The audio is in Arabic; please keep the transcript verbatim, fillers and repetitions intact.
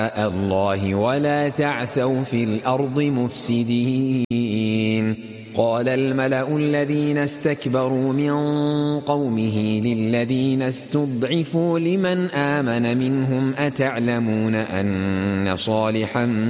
الله ولا تعثوا في الأرض مفسدين قال الملأ الذين استكبروا من قومه للذين استضعفوا لمن آمن منهم أتعلمون أن صالحا